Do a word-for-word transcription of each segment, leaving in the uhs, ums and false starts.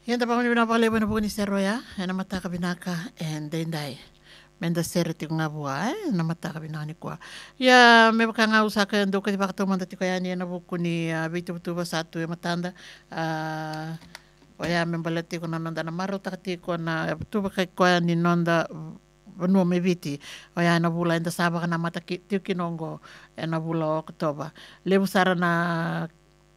Yan tapang pinapakaliban na po ni Sir Roya, yan ang mata kabinaka, and then day. Menda serti ko nga buhay, na mata kabinaka ni kwa. Ya, may baka nga usaka yung doka, di ba katumanda ti kaya niya na buko ni uh, Bito Tuba sa ato yung matanda. Uh, Kaya may balati ko na nanda na maro takati ko na tuba kay kwa ni nonda no me viti kaya na bula inda saba ka na mata ki tiu kinongo e na bula o katoba lebu sara na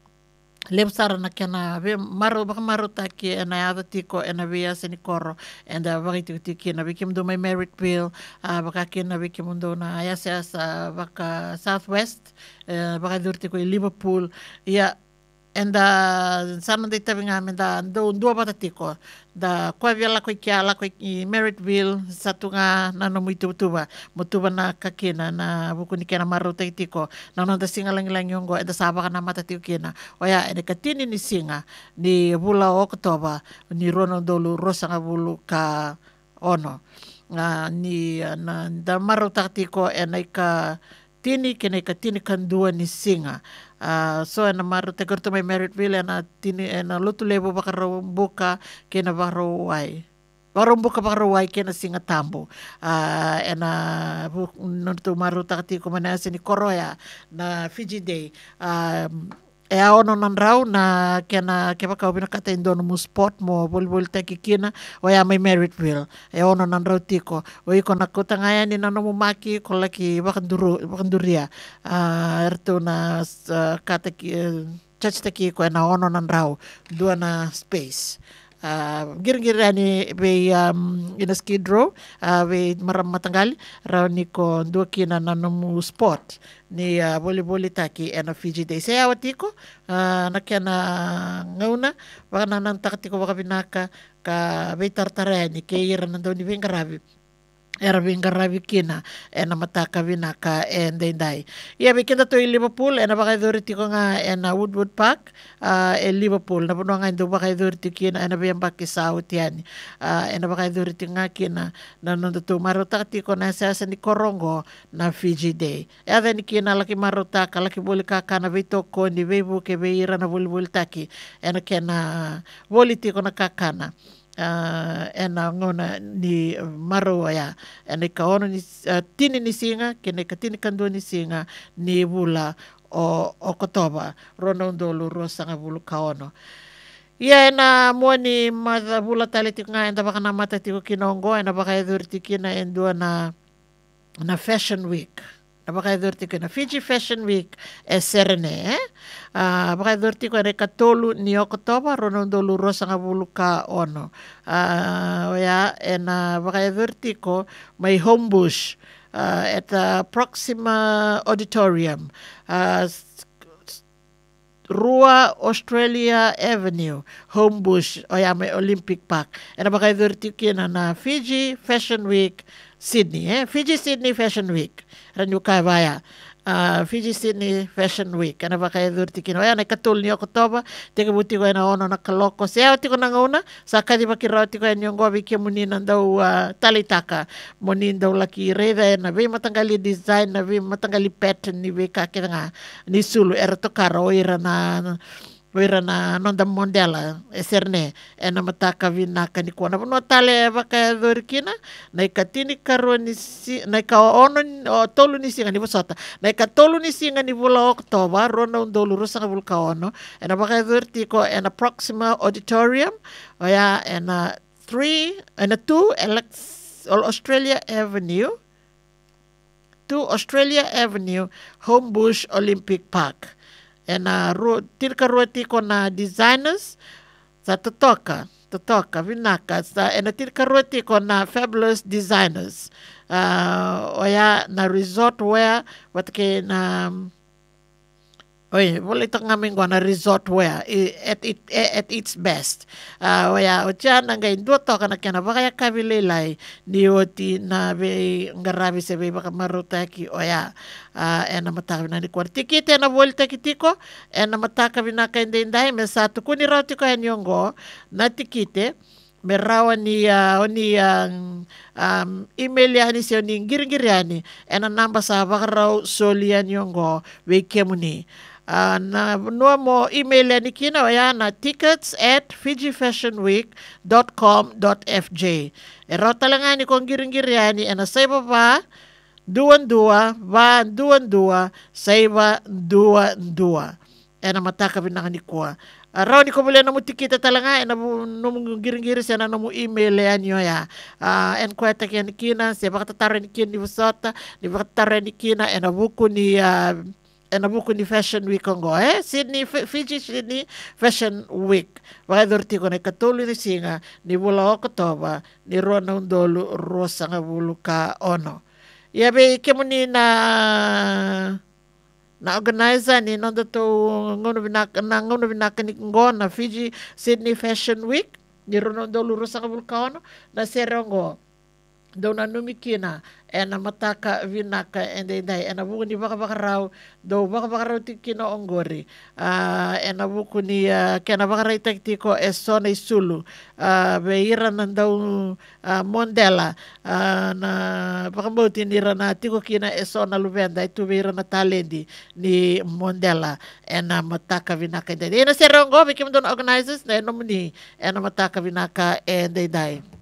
lebu sara na kena ve maro baka maro taki e na yada tiko e na via seni koro e na baka tiu tiki na vikim do may merit bill uh, baka kina vikim do na ayasa sa baka southwest uh, baka durti ko i Liverpool ya and uh, sana day tabi nga amin da do dua bata tiko da kwa via la ko kia la ko i Merrittville satu nga nano mo itutuba mutuba na kakina na buku ni kena maru tay tiko na no da singa lang lang yung go da saba ka na mata tiko kina oya ene katini ni singa ni bula Oktoba ni rono dolu rosa nga bulu ka ono uh, ni uh, na da maru tiko ene ka tini kene ka tini kandua ni singa. Uh, so na maru te korto may Merrittville na tini na lutu lebo baka buka kena baro wai. Baro buka baka wai kena singa tambo. Uh, na nuntu maru takati ko manasa ni Koroya na Fiji Day. Um, e a ono nan rau na kena ke baka obina kata indono mu sport mo bol-bol te kikina o ya may Merrittville e ono nan rau tiko o iko na kota ngaya ni nano mo maki ko laki bakanduru bakanduria uh, erto na uh, kata ki uh, church te kiko e na ono nan rau dua na space Uh, gir-gir ani be um, ina skid row uh, be maram matanggal raw ni ko dua kina nanomu sport ni uh, volleyball taki ena Fiji Day saya awati ko uh, nakya na ngauna baka nanang takati ko baka binaka ka be tartarani ke ira nandaw ni Bengarabi era Bengarabi kina ena mataka binaka and then dai ya bikin to i Liverpool ena baka doriti ko nga ena Woodwood Park uh, e Liverpool na puno nga indo baka doriti kina ena biyang baki saut yan uh, ena baka doriti nga kina na nanduto marutati ko na sa ni Korongo na Fiji Day e ada ni kina laki marutaka laki boli kaka na vito ko ni vebu ke veira na boli boli taki ena kena boliti ko na kakana uh, ena ngona ni maro ya ena ka ono ni uh, tini ni singa kene ka tini kando ni singa ni bula o o kotoba rono ndolu rosa nga bulu ka ono ia ena mo ni mata bula tali nga enda baka na mata tiko kinongo ena baka edur tikina endua na na fashion week Napaka-edorti ko na Fiji Fashion Week e serene eh? Uh, Napaka-edorti ko na katolu ni Oktoba rono dolu rosa nga bulu ka ono. Uh, oya, en uh, napaka-edorti ko may Homebush uh, at uh, Proxima Auditorium. Uh, Rua Australia Avenue, Homebush, oya may Olympic Park. En napaka-edorti ko na na Fiji Fashion Week Sydney, eh? Fiji Sydney Fashion Week. Ranyo Kavaya. Uh, Fiji Sydney Fashion Week. Ano ba kayo durti kino? Ayan, nakatul niyo ko to ba? Teka buti ko na ono nakaloko. Siya, ti ko na una. Saka di ba kiraw ti ko yung gobi kaya muninan daw uh, talitaka. Munin daw laki reda. Na bi matanggali design. Na bi matanggali pattern. Ni bi kakita nga. Ni sulu. Erto karo. Ira na... Wira na nonda mondela eserne ena mataka vinaka ni kuana no tale baka dorkina na ikatini karo ni si na ka ono o tolu ni singa ni bosota na ka tolu ni singa ni bula Oktoba rono ndolu rusa bul ka ono ena baka dorti ko ena Proxima Auditorium oya ena three ena two Alex Australia Avenue two Australia Avenue Homebush Olympic Park and uh, ro, tirka roti ko na designers sa totoka totoka vinaka sa and tirka roti ko na fabulous designers uh, oya na resort wear wat ke na Oy, wala ito nga ming na resort wear at it at its best. Uh, oya, o tiyan ang gayon duto ka na kaya baka kabililay ni oti na be ngarabi sa be baka marutaki oya. Uh, en na matakabi na ni kwarti kiti na volta kitiko en na matakabi na kayo inday me sa tukuni raw tiko yan yung go na tikite merawa ni uh, ni ang um, email yan ni siya ni giring-giryani en ang namba sa baka raw solian yung go we kemuni Uh, na no mo email ni kina ya na tickets at fiji fashion week dot com dot f j. Ero talangani kong giring-giriani ena sa iba pa duan-dua, va duan-dua, sa iba duan-dua. Ena mataka binakanikwa. Araw ni ko muli na mo tikita talaga ena mo nung giring-giri siya na mo email yan nyo ya. Uh, en kweta kaya ni kina, siya baka tatara ni kina ni Wasota, ni baka tatara ni kina ena buko ni uh, ena buko ni Fashion Week ko eh Sydney Fiji Sydney Fashion Week. Baka dorti ko na katuloy ni singa ni bula o katoba ni Rona Undolo Rosa nga bulu ka ono. Yabe kemo ni na na organizer ni nondo to ngono binaka na ngono binaka ni ngona Fiji Sydney Fashion Week ni Ronondo Lurusa Vulcano na serongo do na numikina ena mataka vinaka ende dai ena buku ni baka baka raw do baka baka raw tikino ongori uh, ena buku ni uh, kena baka raw taktiko esone sulu uh, beira nandaw uh, mondela uh, na baka bauti ni rana tiko kina esona lubenda itu beira na talendi ni mondela ena mataka vinaka ende ena serongo bikim don organizers na ena muni ena mataka vinaka ende dai